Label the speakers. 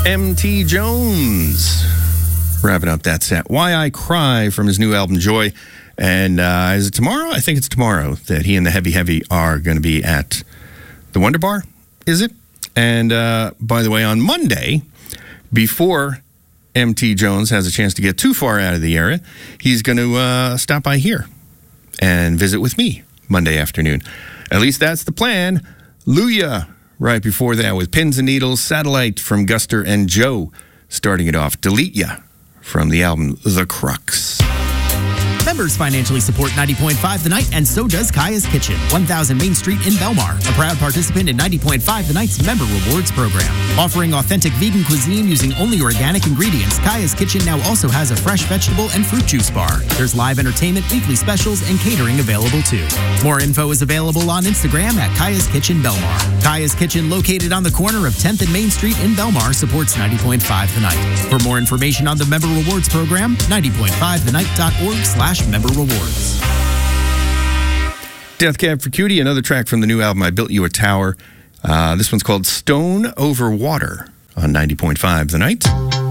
Speaker 1: M.T. Jones. Wrapping up that set. Why I Cry from his new album, Joy. And is it tomorrow? I think it's tomorrow that he and the Heavy Heavy are going to be at the Wonder Bar. Is it? And by the way, on Monday, before M.T. Jones has a chance to get too far out of the area, he's going to stop by here and visit with me Monday afternoon. At least that's the plan. Luya, right before that with Pins and Needles, Satellite from Guster and Joe, starting it off. Delete Ya from the album The Crux.
Speaker 2: Members financially support 90.5 The Night, and so does Kaya's Kitchen, 1000 Main Street in Belmar, a proud participant in 90.5 The Night's Member Rewards program. Offering authentic vegan cuisine using only organic ingredients, Kaya's Kitchen now also has a fresh vegetable and fruit juice bar. There's live entertainment, weekly specials, and catering available too. More info is available on Instagram at Kaya's Kitchen Belmar. Kaya's Kitchen, located on the corner of 10th and Main Street in Belmar, supports 90.5 The Night. For more information on the Member Rewards program, 90.5thenight.org/member rewards.
Speaker 1: Death Cab for Cutie, another track from the new album, I Built You a Tower. This one's called Stone Over Water on 90.5 The Night.